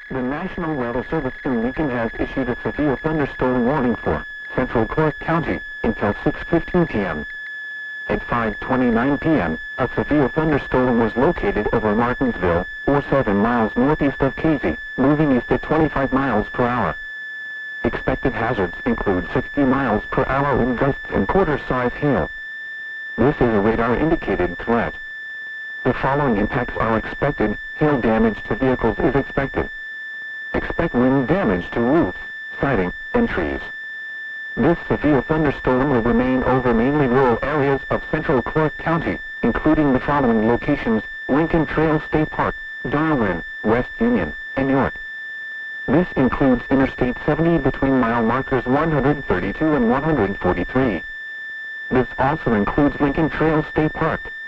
The National Weather Service in Lincoln has issued a severe thunderstorm warning for central Clark County until 6:15 p.m. At 5:29 p.m., a severe thunderstorm was located over Martinsville, or 7 miles northeast of Casey, moving east at 25 miles per hour. Expected hazards include 60 miles per hour wind gusts and quarter-size hail. This is a radar-indicated threat. The following impacts are expected. Hail damage to vehicles is expected. Expect wind damage to roofs, siding, and trees. This severe thunderstorm will remain over mainly rural areas of central Clark County, including the following locations: Lincoln Trail State Park, Darwin, West Union, and York. This includes Interstate 70 between mile markers 132 and 143. This also includes Lincoln Trail State Park,